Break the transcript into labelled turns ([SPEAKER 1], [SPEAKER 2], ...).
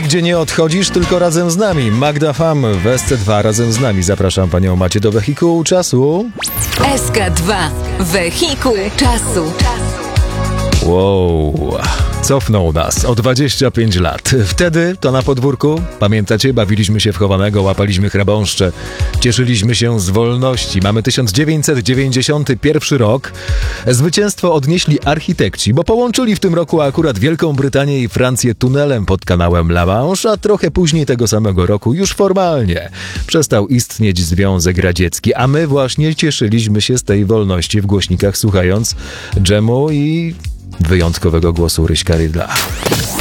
[SPEAKER 1] Nigdzie nie odchodzisz, tylko razem z nami. Magda Fam w SC2 razem z nami. Zapraszam panią Macię do wehikułu czasu.
[SPEAKER 2] SK2. Wehikuł czasu.
[SPEAKER 1] Wow, cofnął nas o 25 lat. Wtedy to na podwórku, pamiętacie, bawiliśmy się w chowanego, łapaliśmy chrabąszcze, cieszyliśmy się z wolności. Mamy 1991 rok. Zwycięstwo odnieśli architekci, bo połączyli w tym roku akurat Wielką Brytanię i Francję tunelem pod kanałem La Manche, a trochę później tego samego roku już formalnie przestał istnieć Związek Radziecki, a my właśnie cieszyliśmy się z tej wolności w głośnikach, słuchając dżemu i wyjątkowego głosu Ryśka Rydla.